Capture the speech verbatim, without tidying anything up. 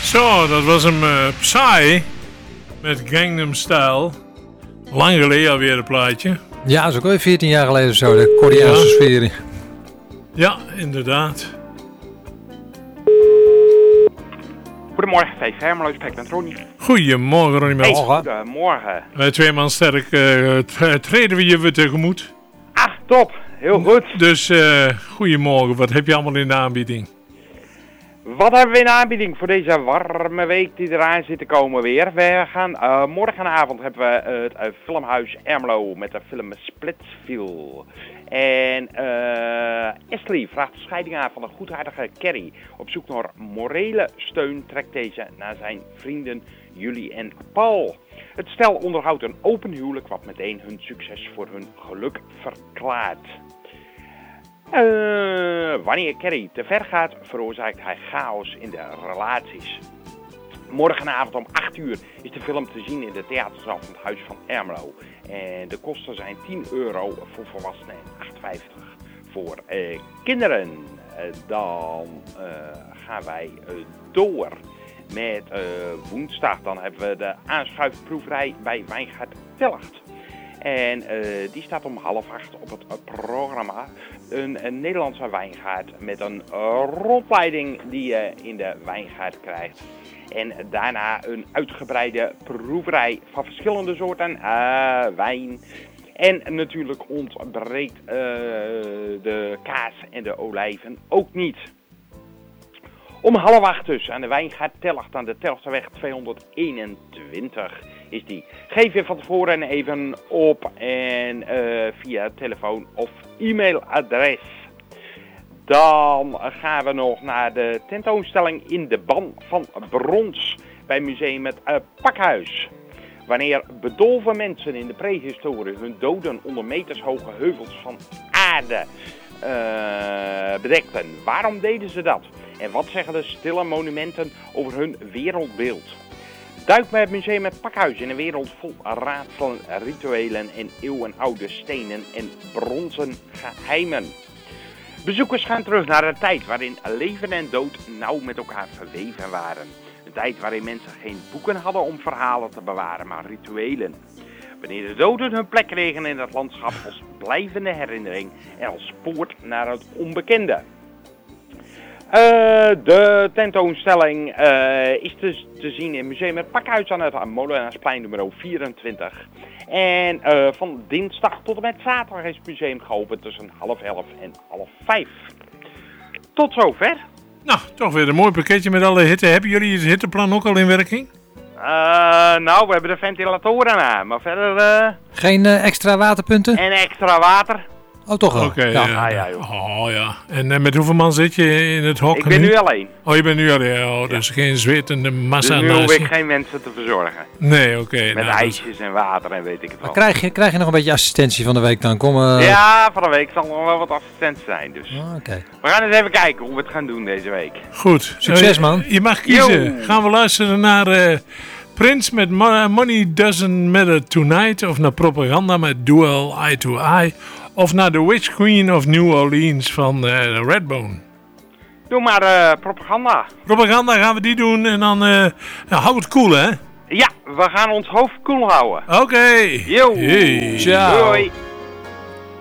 Zo, dat was hem uh, Psy met Gangnam Style. Lang geleden alweer een plaatje. Ja, dat is ook alweer veertien jaar geleden of zo, de Koreaanse ja. sfeer. Ja, inderdaad. Goedemorgen, vijf Hermelo, spreekt met Ronnie. Goedemorgen, Ronnie. Hey, goedemorgen. Wij twee man sterk uh, treden we je weer tegemoet. Ah, top. Heel goed. Dus, uh, goedemorgen. Wat heb je allemaal in de aanbieding? Wat hebben we in de aanbieding voor deze warme week die eraan zit te komen weer? We gaan, uh, morgenavond hebben we het uh, filmhuis Ermelo met de film Splitsville. En uh, Ashley vraagt de scheiding aan van de goedhartige Carrie. Op zoek naar morele steun trekt deze naar zijn vrienden Julie en Paul. Het stel onderhoudt een open huwelijk wat meteen hun succes voor hun geluk verklaart. Uh, wanneer Carrie te ver gaat, veroorzaakt hij chaos in de relaties. Morgenavond om acht uur is de film te zien in de theaterzaal van het Huis van Ermelo. En de kosten zijn tien euro voor volwassenen en acht vijftig voor uh, kinderen. Uh, dan uh, gaan wij uh, door met uh, woensdag. Dan hebben we de aanschuifproeverij bij Wijngaard Telgt. En uh, die staat om half acht op het uh, programma. Een, een Nederlandse wijngaard met een uh, rondleiding die je uh, in de wijngaard krijgt. En daarna een uitgebreide proeverij van verschillende soorten uh, wijn. En natuurlijk ontbreekt uh, de kaas en de olijven ook niet. Om half acht dus aan de Wijngaard Telgt aan de Telgsterweg tweehonderdeenentwintig is die. Geef je van tevoren even op en uh, via telefoon of e-mailadres. Dan gaan we nog naar de tentoonstelling In de Ban van Brons bij Museum het uh, Pakhuis. Wanneer bedolven mensen in de prehistorie hun doden onder metershoge heuvels van aarde uh, bedekten. Waarom deden ze dat? En wat zeggen de stille monumenten over hun wereldbeeld? Duik bij het Museum het Pakhuis in een wereld vol raadselen, rituelen en eeuwenoude stenen en bronzen geheimen. Bezoekers gaan terug naar een tijd waarin leven en dood nauw met elkaar verweven waren. Een tijd waarin mensen geen boeken hadden om verhalen te bewaren, maar rituelen. Wanneer de doden hun plek kregen in het landschap als blijvende herinnering en als poort naar het onbekende. Uh, de tentoonstelling uh, is te, te zien in Museum het Pakhuis aan het Molenaarsplein nummer vierentwintig. En uh, van dinsdag tot en met zaterdag is het museum geopend tussen half elf en half vijf. Tot zover. Nou, toch weer een mooi pakketje met alle hitte. Hebben jullie het hitteplan ook al in werking? Uh, nou, we hebben de ventilatoren aan, maar verder... Uh... Geen uh, extra waterpunten? En extra water. Oh, toch wel? Oké, okay, ja. ja. Ah, ja, joh. Oh ja. En uh, met hoeveel man zit je in het hok? Ik ben nu, nu alleen. Oh, je bent nu alleen. Oh, dus ja. Geen zwetende massa. Dus nu hoef ik geen mensen te verzorgen. Nee, oké. Okay, met nou, ijsjes en water en weet ik het wel. Krijg je, krijg je nog een beetje assistentie van de week dan? Kom, uh... Ja, van de week zal er nog wel wat assistentie zijn. Dus. Oh, okay. We gaan eens even kijken hoe we het gaan doen deze week. Goed. Succes, man. Uh, je mag kiezen. Yo. Gaan we luisteren naar uh, Prince met Money Doesn't Matter Tonight. Of naar Propaganda met Duel Eye to Eye. Of naar The Witch Queen of New Orleans van uh, Redbone. Doe maar uh, propaganda. Propaganda gaan we die doen en dan uh, nou, hou het koel, hè? Ja, we gaan ons hoofd koel houden. Oké. Okay. Yo. Hey. Ciao. Doei.